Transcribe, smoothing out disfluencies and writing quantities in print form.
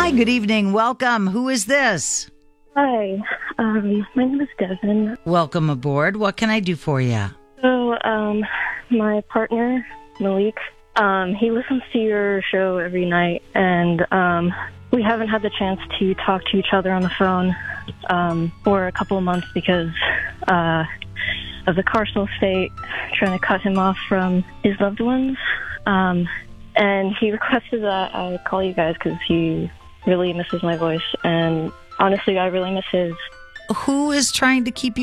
Hi, good evening. Welcome. Who is this? Hi, my name is Devin. Welcome aboard. What can I do for you? So, my partner, Malik, he listens to your show every night, and we haven't had the chance to talk to each other on the phone for a couple of months because of the carceral state, trying to cut him off from his loved ones. And he requested that I call you guys because he really misses my voice, and honestly, I really miss his. Who is trying to keep you